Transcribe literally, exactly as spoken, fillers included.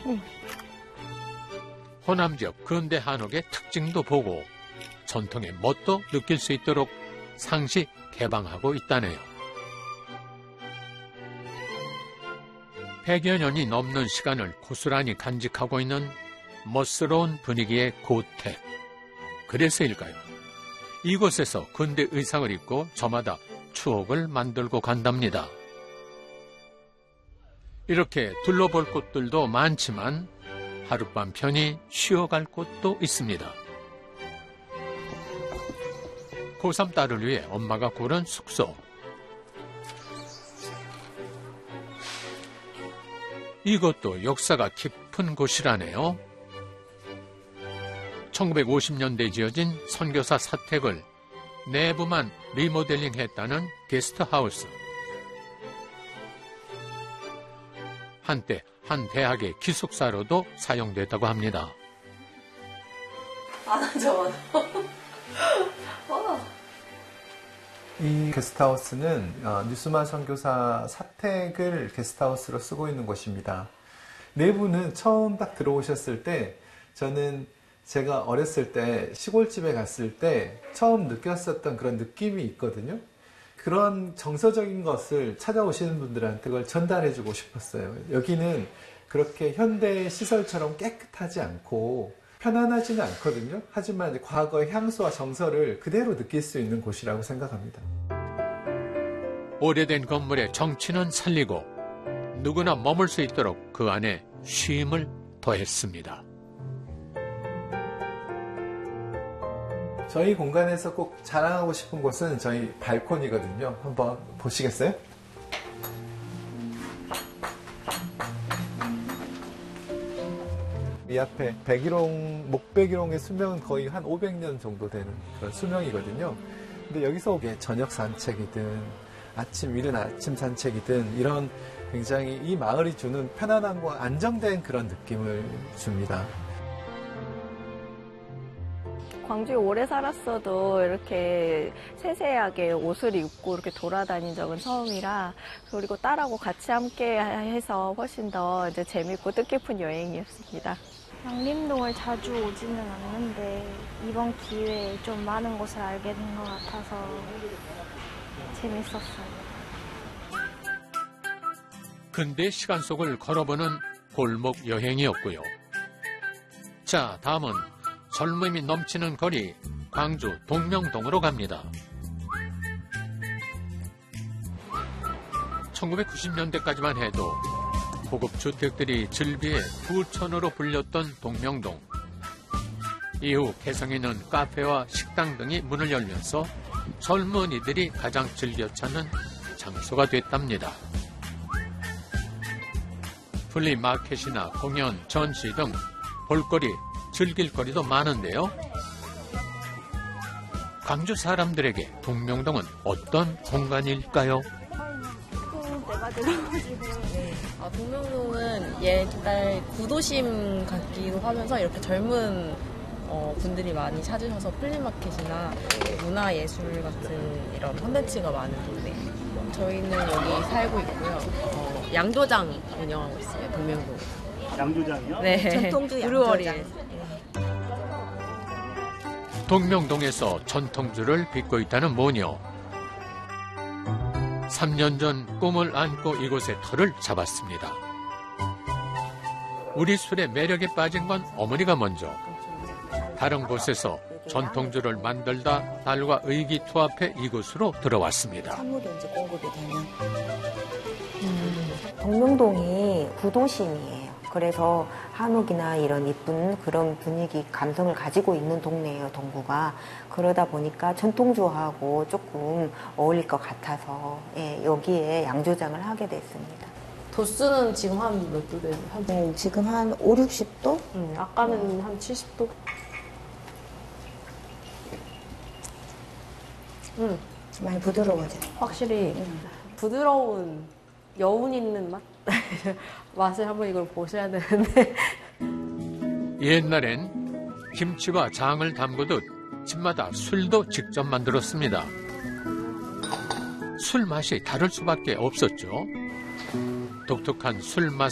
응. 호남 지역 근대 한옥의 특징도 보고 전통의 멋도 느낄 수 있도록 상시 개방하고 있다네요. 백여 년이 넘는 시간을 고스란히 간직하고 있는 멋스러운 분위기의 고택. 그래서일까요? 이곳에서 근대 의상을 입고 저마다 추억을 만들고 간답니다. 이렇게 둘러볼 곳들도 많지만 하룻밤 편히 쉬어갈 곳도 있습니다. 고삼 딸을 위해 엄마가 고른 숙소. 이것도 역사가 깊은 곳이라네요. 천구백오십 년대에 지어진 선교사 사택을 내부만 리모델링했다는 게스트하우스. 한때 한 대학의 기숙사로도 사용됐다고 합니다. 안 하죠. 이 게스트하우스는 뉴스만 선교사 사택을 게스트하우스로 쓰고 있는 곳입니다. 내부는 처음 딱 들어오셨을 때 저는 제가 어렸을 때 시골집에 갔을 때 처음 느꼈었던 그런 느낌이 있거든요. 그런 정서적인 것을 찾아오시는 분들한테 그걸 전달해주고 싶었어요. 여기는 그렇게 현대 시설처럼 깨끗하지 않고 편안하지는 않거든요. 하지만 과거의 향수와 정서를 그대로 느낄 수 있는 곳이라고 생각합니다. 오래된 건물의 정취는 살리고 누구나 머물 수 있도록 그 안에 쉼을 더했습니다. 저희 공간에서 꼭 자랑하고 싶은 곳은 저희 발코니거든요. 한번 보시겠어요? 이 앞에 백일홍, 목백일홍의 수명은 거의 한 오백 년 정도 되는 그런 수명이거든요. 근데 여기서 저녁 산책이든 아침, 이른 아침 산책이든 이런 굉장히 이 마을이 주는 편안함과 안정된 그런 느낌을 줍니다. 광주에 오래 살았어도 이렇게 세세하게 옷을 입고 이렇게 돌아다닌 적은 처음이라, 그리고 딸하고 같이 함께 해서 훨씬 더 이제 재밌고 뜻깊은 여행이었습니다. 양림동을 자주 오지는 않는데 이번 기회에 좀 많은 곳을 알게 된 것 같아서 재밌었어요. 근대 시간 속을 걸어보는 골목 여행이었고요. 자, 다음은 젊음이 넘치는 거리 광주 동명동으로 갑니다. 천구백구십 년대까지만 해도 고급 주택들이 즐비해 부천으로 불렸던 동명동. 이후 개성 있는 카페와 식당 등이 문을 열면서 젊은이들이 가장 즐겨 찾는 장소가 됐답니다. 플리마켓이나 공연, 전시 등 볼거리, 즐길거리도 많은데요. 광주 사람들에게 동명동은 어떤 공간일까요? 네. 아, 동명동은 옛날 구도심 같기도 하면서 이렇게 젊은 어, 분들이 많이 찾으셔서 플리마켓이나 문화예술 같은 이런 콘텐츠가 많은 동네. 저희는 여기 살고 있고요. 어, 양조장 운영하고 있어요, 동명동. 양조장이요? 네. 전통주 브루어리. 동명동에서 전통주를 빚고 있다는 모녀. 삼 년 전 꿈을 안고 이곳에 터를 잡았습니다. 우리 술의 매력에 빠진 건 어머니가 먼저. 다른 곳에서 전통주를 만들다 딸과 의기투합해 이곳으로 들어왔습니다. 찬물이 이제 공급이 되면. 음, 동명동이 구도심이에요. 그래서 한옥이나 이런 이쁜 그런 분위기, 감성을 가지고 있는 동네예요, 동구가. 그러다 보니까 전통주하고 조금 어울릴 것 같아서 예, 여기에 양조장을 하게 됐습니다. 도수는 지금 한 몇 도 돼요? 한... 네, 지금 한 오십, 육십 도? 음, 아까는 음. 한 칠십 도? 음. 많이 부드러워져요. 확실히 음. 부드러운 여운 있는 맛? 맛을 한번 이걸 보셔야 되는데. 옛날엔 김치와 장을 담그듯 집마다 술도 직접 만들었습니다. 술 맛이 다를 수밖에 없었죠. 독특한 술 맛